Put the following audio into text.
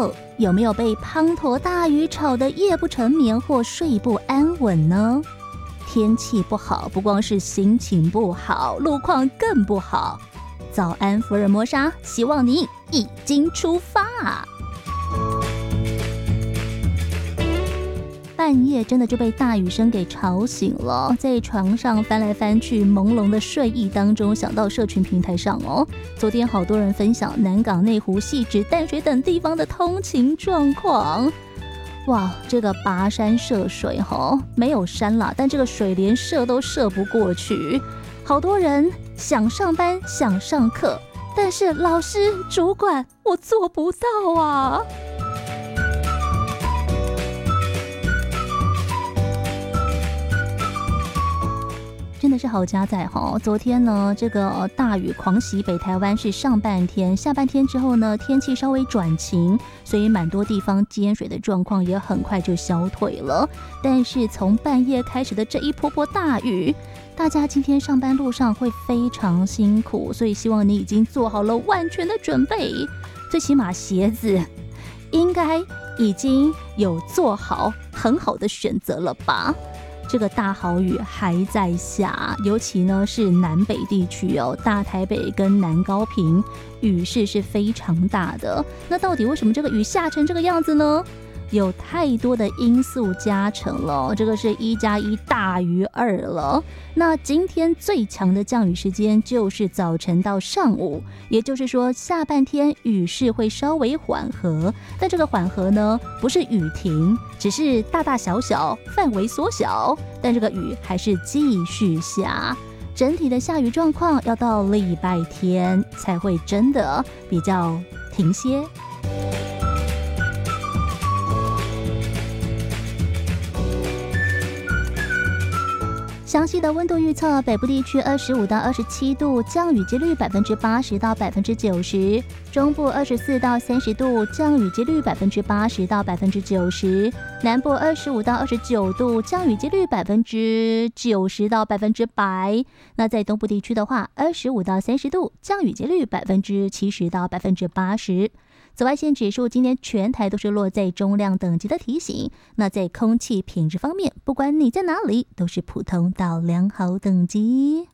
友有没有被滂沱大雨吵得夜不成眠或睡不安稳呢？天气不好，不光是心情不好，路况更不好。早安福尔摩沙，希望你已经出发。半夜真的就被大雨声给吵醒了，在床上翻来翻去，朦胧的睡意当中，想到社群平台上昨天好多人分享南港、内湖、汐止、淡水等地方的通勤状况。哇，这个跋山涉水没有山啦，但这个水连涉都涉不过去。好多人想上班想上课，但是老师主管我做不到啊。真的是好加载昨天呢，这个大雨狂袭北台湾是上半天，下半天之后呢，天气稍微转晴，所以蛮多地方淹水的状况也很快就消退了。但是从半夜开始的这一波波大雨，大家今天上班路上会非常辛苦，所以希望你已经做好了万全的准备，最起码鞋子应该已经有做好很好的选择了吧。这个大豪雨还在下，尤其呢是南北地区大台北跟南高屏雨势是非常大的。那到底为什么这个雨下成这个样子呢？有太多的因素加成了，这个是1+1大于2了。那今天最强的降雨时间就是早晨到上午，也就是说下半天雨势会稍微缓和，但这个缓和呢不是雨停，只是大大小小范围缩小，但这个雨还是继续下。整体的下雨状况要到礼拜天才会真的比较停歇。详细的温度预测，北部地区25到27度，降雨几率80%到90%；中部24到30度，降雨几率80%到90%；南部25到29度，降雨几率90%到100%。那在东部地区的话，25到30度，降雨几率70%到80%。紫外线指数今天全台都是落在中量等级的提醒。那在空气品质方面，不管你在哪里，都是普通到良好等级。